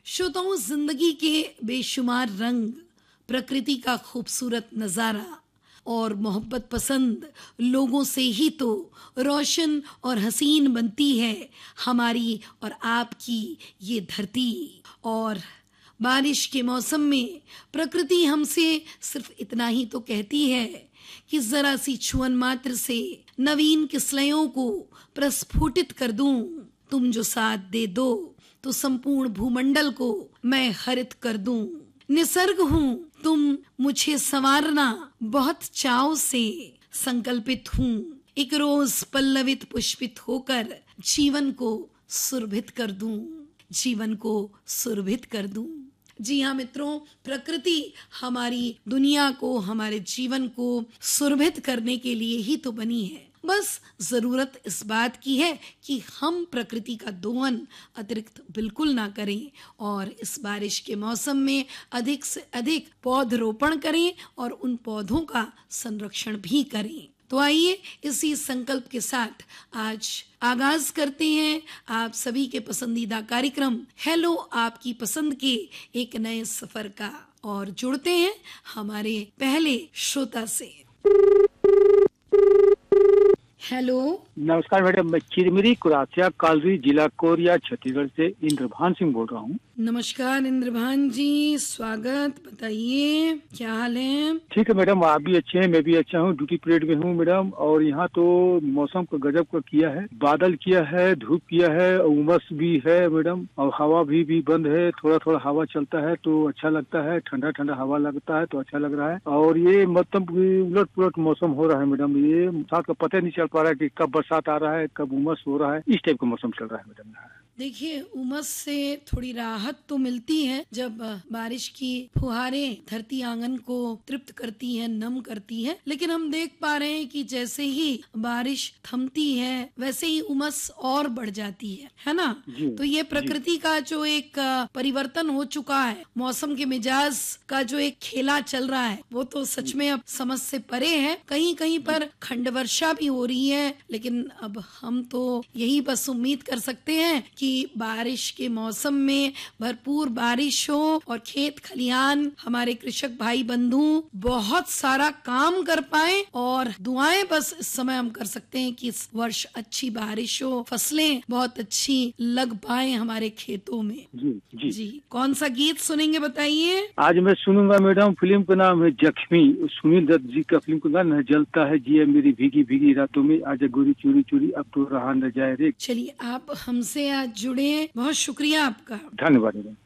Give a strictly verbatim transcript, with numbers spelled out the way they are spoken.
श्रोताओं, जिंदगी के बेशुमार रंग, प्रकृति का खूबसूरत नजारा और मोहब्बत पसंद लोगों से ही तो रोशन और हसीन बनती है हमारी और आपकी ये धरती। और बारिश के मौसम में प्रकृति हमसे सिर्फ इतना ही तो कहती है कि जरा सी छुअन मात्र से नवीन किस्लयों को प्रस्फुटित कर दूं। तुम जो साथ दे दो तो संपूर्ण भूमंडल को मैं हरित कर दूं। निसर्ग हूँ, तुम मुझे संवारना बहुत चाव से संकल्पित हूँ। एक रोज पल्लवित पुष्पित होकर जीवन को सुरभित कर दूं, जीवन को सुरभित कर दूं। जी हाँ मित्रों, प्रकृति हमारी दुनिया को, हमारे जीवन को सुरभित करने के लिए ही तो बनी है। बस जरूरत इस बात की है कि हम प्रकृति का दोहन अतिरिक्त बिल्कुल ना करें और इस बारिश के मौसम में अधिक से अधिक पौधरोपण करें और उन पौधों का संरक्षण भी करें। तो आइए इसी संकल्प के साथ आज आगाज करते हैं आप सभी के पसंदीदा कार्यक्रम हेलो आपकी पसंद के एक नए सफर का, और जुड़ते हैं हमारे पहले श्रोता से। हेलो, नमस्कार मैडम, मैं चिरमिरी कुरासिया कालरी जिला कोरिया छत्तीसगढ़ से इंद्रभान सिंह बोल रहा हूँ। नमस्कार इंद्रभान जी, स्वागत। बताइए क्या हाल है? ठीक है मैडम, आप भी अच्छे हैं, मैं भी अच्छा हूँ। ड्यूटी पीरियड में हूँ मैडम, और यहाँ तो मौसम को गजब का किया है। बादल किया है, धूप किया है, उमस भी है मैडम, और हवा भी भी बंद है। थोड़ा थोड़ा हवा चलता है तो अच्छा लगता है, ठंडा ठंडा हवा लगता है तो अच्छा लग रहा है। और ये मतलब उलट पुलट मौसम हो रहा है मैडम, ये साथ का पता नहीं चल पा रहा है कि कब बरसात आ रहा है, कब उमस हो रहा है। इस टाइप का मौसम चल रहा है मैडम। देखिए, उमस से थोड़ी राहत तो मिलती है जब बारिश की फुहारें धरती आंगन को तृप्त करती है, नम करती है, लेकिन हम देख पा रहे हैं कि जैसे ही बारिश थमती है वैसे ही उमस और बढ़ जाती है, है ना? तो ये प्रकृति का जो एक परिवर्तन हो चुका है, मौसम के मिजाज का जो एक खेला चल रहा है, वो तो सच में अब समझ से परे है। कहीं कहीं पर खंड वर्षा भी हो रही है, लेकिन अब हम तो यही बस उम्मीद कर सकते हैं कि बारिश के मौसम में भरपूर बारिश हो और खेत खलिहान हमारे कृषक भाई बंधु बहुत सारा काम कर पाए। और दुआएं बस इस समय हम कर सकते हैं कि इस वर्ष अच्छी बारिश हो, फसलें बहुत अच्छी लग पाए हमारे खेतों में। जी जी, जी कौन सा गीत सुनेंगे बताइए? आज मैं सुनूंगा मैडम, फिल्म का नाम है जख्मी, सुनील दत्त जी का फिल्म का गाना है, जलता है जिया मेरी भीगी भीगी रातों में, आज गोरी चोरी चोरी अब तो रहा न जाए रे। चलिए, आप हमसे आज जुड़े, बहुत शुक्रिया आपका। धन्यवाद मैडम।